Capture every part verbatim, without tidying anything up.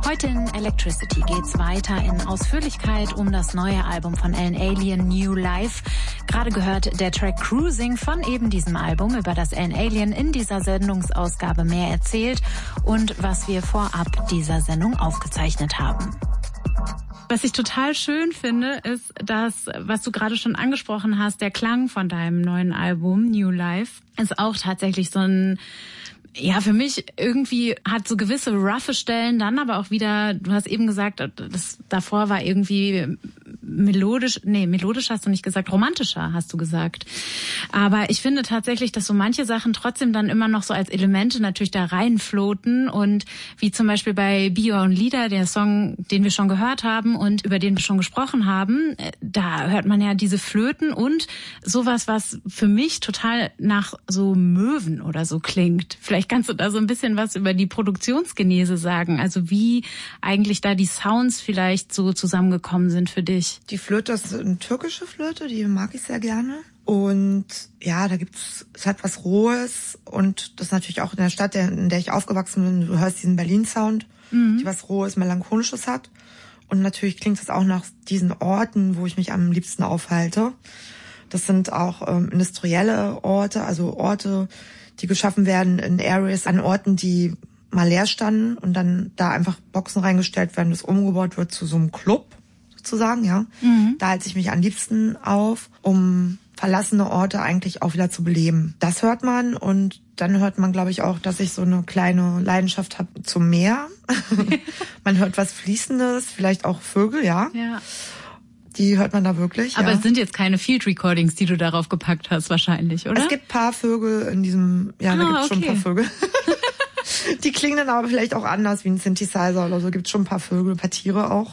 Heute in Electricity geht's weiter in Ausführlichkeit um das neue Album von Alan Alien, New Life. Gerade gehört der Track Cruising von eben diesem Album, über das Alan Alien in dieser Sendungsausgabe mehr erzählt und was wir vorab dieser Sendung aufgezeichnet haben. Was ich total schön finde, ist, dass, was du gerade schon angesprochen hast, der Klang von deinem neuen Album New Life ist auch tatsächlich so ein, ja, für mich irgendwie hat so gewisse roughe Stellen, dann aber auch wieder, du hast eben gesagt, das davor war irgendwie melodisch, nee, melodisch hast du nicht gesagt, romantischer hast du gesagt. Aber ich finde tatsächlich, dass so manche Sachen trotzdem dann immer noch so als Elemente natürlich da reinfloten und wie zum Beispiel bei Be Your Own Leader, der Song, den wir schon gehört haben und über den wir schon gesprochen haben, da hört man ja diese Flöten und sowas, was für mich total nach so Möwen oder so klingt. Vielleicht kannst du da so ein bisschen was über die Produktionsgenese sagen, also wie eigentlich da die Sounds vielleicht so zusammengekommen sind für dich. Die Flöte ist eine türkische Flöte, die mag ich sehr gerne. Und ja, da gibt's, es hat was Rohes und das ist natürlich auch in der Stadt, in der ich aufgewachsen bin, du hörst diesen Berlin-Sound, mhm. die was Rohes, Melancholisches hat. Und natürlich klingt es auch nach diesen Orten, wo ich mich am liebsten aufhalte. Das sind auch ähm, industrielle Orte, also Orte, die geschaffen werden in Areas, an Orten, die mal leer standen und dann da einfach Boxen reingestellt werden, das umgebaut wird zu so einem Club sozusagen, ja. Mhm. Da halte ich mich am liebsten auf, um verlassene Orte eigentlich auch wieder zu beleben. Das hört man und dann hört man, glaube ich, auch, dass ich so eine kleine Leidenschaft habe zum Meer. Man hört was Fließendes, vielleicht auch Vögel, ja. Ja. Die hört man da wirklich. Aber ja. Es sind jetzt keine Field Recordings, die du darauf gepackt hast, wahrscheinlich, oder? Es gibt ein paar Vögel in diesem, ja, ah, da gibt es okay. schon ein paar Vögel. Die klingen dann aber vielleicht auch anders wie ein Synthesizer oder so. Gibt es schon ein paar Vögel, ein paar Tiere auch.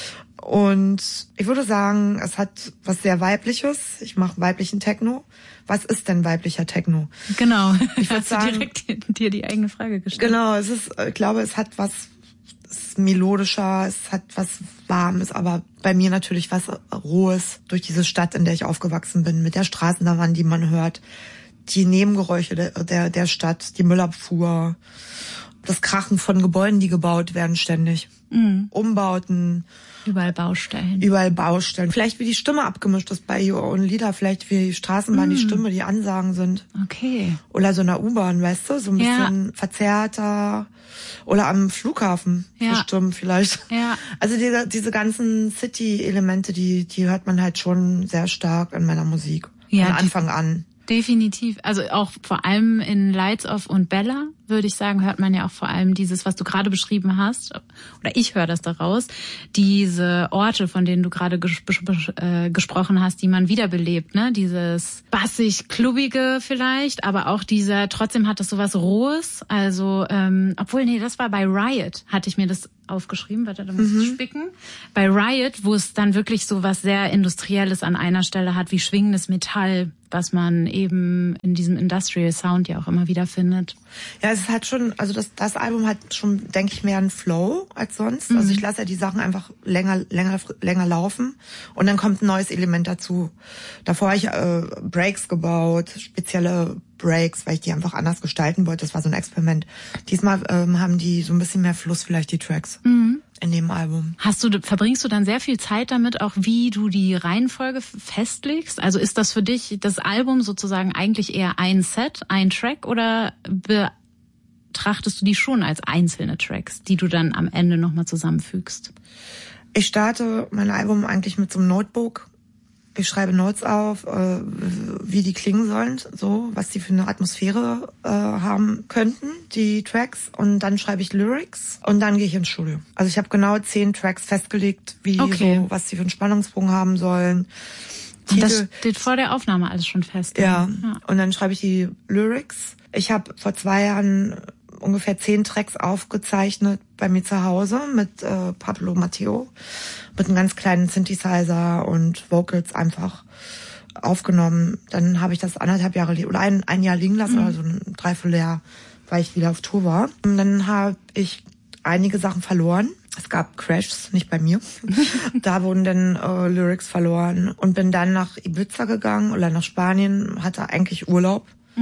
Und ich würde sagen, es hat was sehr Weibliches. Ich mache weiblichen Techno. Was ist denn weiblicher Techno? Genau. Ich würde sagen, direkt dir die eigene Frage gestellt. Genau, es ist, ich glaube, es hat was, es ist melodischer, es hat was Warmes, aber bei mir natürlich was Rohes durch diese Stadt, in der ich aufgewachsen bin, mit der Straßenbahn, die man hört, die Nebengeräusche der, der, der Stadt, die Müllabfuhr, das Krachen von Gebäuden, die gebaut werden ständig, mhm. Umbauten. Überall Baustellen. Überall Baustellen. Vielleicht wie die Stimme abgemischt ist bei Your Own Leader, vielleicht wie die Straßenbahn, mm. die Stimme, die Ansagen sind. Okay. Oder so in der U-Bahn, weißt du, so ein ja. bisschen verzerrter. Oder am Flughafen, ja. die Stimmen vielleicht. Ja. Also diese, diese ganzen City-Elemente, die, die hört man halt schon sehr stark in meiner Musik. Ja, von Anfang an. Definitiv. Also auch vor allem in Lights Off und Bella, würde ich sagen, hört man ja auch vor allem dieses, was du gerade beschrieben hast, oder ich höre das daraus, diese Orte, von denen du gerade ges- äh, gesprochen hast, die man wiederbelebt, ne? Dieses bassig-klubbige vielleicht, aber auch dieser, trotzdem hat das sowas Rohes, also, ähm, obwohl, nee, das war bei Riot, hatte ich mir das aufgeschrieben, warte, da muss ich mhm. spicken. Bei Riot, wo es dann wirklich so was sehr Industrielles an einer Stelle hat, wie schwingendes Metall, was man eben in diesem Industrial Sound ja auch immer wieder findet. Ja, es hat schon, also das, das Album hat schon, denke ich, mehr einen Flow als sonst. Mhm. Also ich lasse ja die Sachen einfach länger, länger, länger laufen und dann kommt ein neues Element dazu. Davor habe ich äh, Breaks gebaut, spezielle Breaks, weil ich die einfach anders gestalten wollte. Das war so ein Experiment. Diesmal ähm, haben die so ein bisschen mehr Fluss, vielleicht die Tracks. Mhm. In dem Album. Hast du, verbringst du dann sehr viel Zeit damit, auch wie du die Reihenfolge festlegst? Also ist das für dich das Album sozusagen eigentlich eher ein Set, ein Track, oder betrachtest du die schon als einzelne Tracks, die du dann am Ende nochmal zusammenfügst? Ich starte mein Album eigentlich mit so einem Notebook. Ich schreibe Notes auf, äh, wie die klingen sollen, so, was die für eine Atmosphäre äh, haben könnten, die Tracks. Und dann schreibe ich Lyrics und dann gehe ich ins Studio. Also ich habe genau zehn Tracks festgelegt, wie okay. so, was die für einen Spannungsbogen haben sollen. Und das steht vor der Aufnahme alles schon fest. Ja, ja. Und dann schreibe ich die Lyrics. Ich habe vor zwei Jahren ungefähr zehn Tracks aufgezeichnet bei mir zu Hause mit äh, Pablo Matteo, mit einem ganz kleinen Synthesizer und Vocals einfach aufgenommen. Dann habe ich das anderthalb Jahre oder ein, ein Jahr liegen lassen, mhm. also ein Dreivierteljahr, weil ich wieder auf Tour war. Und dann habe ich einige Sachen verloren. Es gab Crashs, nicht bei mir. Da wurden dann äh, Lyrics verloren und bin dann nach Ibiza gegangen oder nach Spanien, hatte eigentlich Urlaub. Mhm.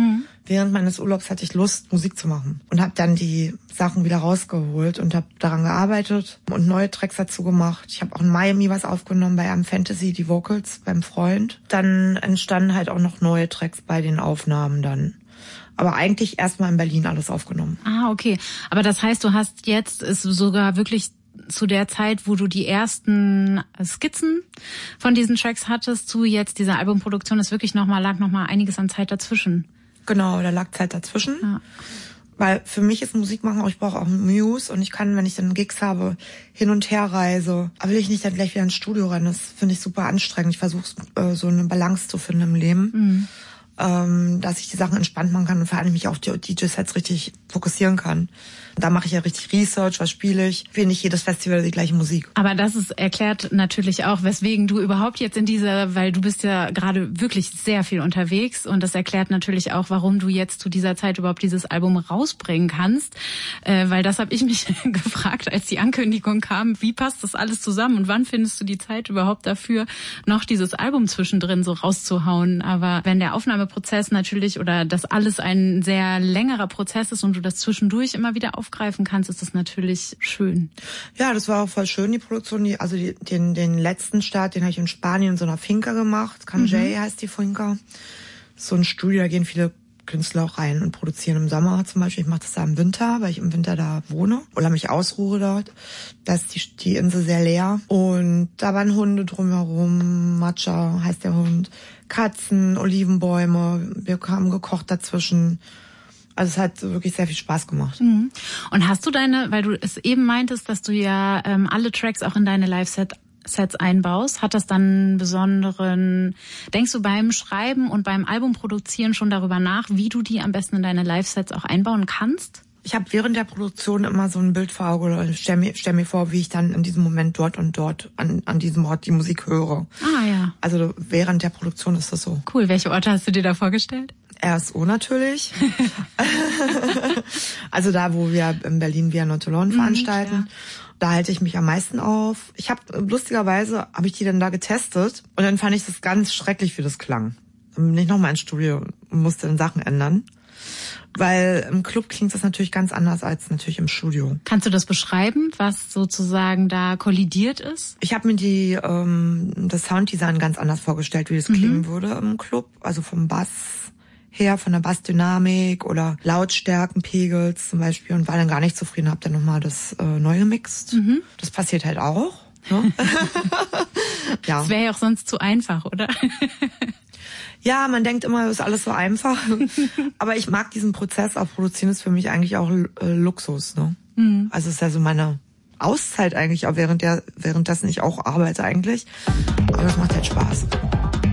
während meines Urlaubs hatte ich Lust, Musik zu machen und habe dann die Sachen wieder rausgeholt und habe daran gearbeitet und neue Tracks dazu gemacht. Ich habe auch in Miami was aufgenommen bei einem Fantasy, die Vocals beim Freund. Dann entstanden halt auch noch neue Tracks bei den Aufnahmen dann. Aber eigentlich erstmal in Berlin alles aufgenommen. Ah, okay. Aber das heißt, du hast jetzt ist sogar wirklich zu der Zeit, wo du die ersten Skizzen von diesen Tracks hattest, zu jetzt dieser Albumproduktion, ist wirklich noch mal, lag noch mal einiges an Zeit dazwischen. Genau, da lag Zeit dazwischen. Ja. Weil für mich ist Musik machen auch, ich brauche auch Muse und ich kann, wenn ich dann Gigs habe, hin und her reise. Aber will ich nicht dann gleich wieder ins Studio rennen. Das finde ich super anstrengend. Ich versuche äh, so eine Balance zu finden im Leben. Mhm. Ähm, dass ich die Sachen entspannt machen kann und vor allem mich auf die D J-Sets richtig fokussieren kann. Da mache ich ja richtig Research, was spiele ich. Ich will nicht jedes Festival die gleiche Musik. Aber das ist erklärt natürlich auch, weswegen du überhaupt jetzt in dieser, weil du bist ja gerade wirklich sehr viel unterwegs und das erklärt natürlich auch, warum du jetzt zu dieser Zeit überhaupt dieses Album rausbringen kannst. Äh, weil das habe ich mich gefragt, als die Ankündigung kam, wie passt das alles zusammen und wann findest du die Zeit überhaupt dafür, noch dieses Album zwischendrin so rauszuhauen. Aber wenn der Aufnahmeprozess natürlich oder das alles ein sehr längerer Prozess ist und du das zwischendurch immer wieder aufgreifen kannst, ist das natürlich schön. Ja, das war auch voll schön, die Produktion. Die, also die, den, den letzten Start, den habe ich in Spanien in so einer Finca gemacht. Kanjay mhm. heißt die Finca. So ein Studio, da gehen viele Künstler auch rein und produzieren im Sommer zum Beispiel. Ich mache das da im Winter, weil ich im Winter da wohne oder mich ausruhe dort. Da ist die, die Insel sehr leer. Und da waren Hunde drumherum. Matcha heißt der Hund. Katzen, Olivenbäume. Wir haben gekocht dazwischen. Also es hat wirklich sehr viel Spaß gemacht. Mhm. Und hast du deine, weil du es eben meintest, dass du ja ähm, alle Tracks auch in deine Live-Set Sets einbaust, hat das dann einen besonderen, denkst du beim Schreiben und beim Albumproduzieren schon darüber nach, wie du die am besten in deine Live-Sets auch einbauen kannst? Ich habe während der Produktion immer so ein Bild vor Augen oder stell mir, stell mir vor, wie ich dann in diesem Moment dort und dort an, an diesem Ort die Musik höre. Ah ja. Also während der Produktion ist das so. Cool. Welche Orte hast du dir da vorgestellt? R S O natürlich. Also da, wo wir in Berlin Via Notolon veranstalten. Mhm, da halte ich mich am meisten auf. Ich habe lustigerweise, habe ich die dann da getestet und dann fand ich das ganz schrecklich, wie das klang. Dann bin ich nochmal ins Studio und musste dann Sachen ändern. Weil im Club klingt das natürlich ganz anders als natürlich im Studio. Kannst du das beschreiben, was sozusagen da kollidiert ist? Ich habe mir die ähm, das Sounddesign ganz anders vorgestellt, wie das mhm. klingen würde im Club. Also vom Bass her, von der Bassdynamik oder Lautstärkenpegels zum Beispiel und war dann gar nicht zufrieden, hab dann nochmal das äh, neu gemixt. Mhm. Das passiert halt auch. Ne? Ja. Das wäre ja auch sonst zu einfach, oder? Ja, man denkt immer, es ist alles so einfach. Aber ich mag diesen Prozess, auch produzieren ist für mich eigentlich auch äh, Luxus. Ne? Mhm. Also es ist ja so meine Auszeit eigentlich, auch während der, währenddessen ich auch arbeite eigentlich. Aber es macht halt Spaß.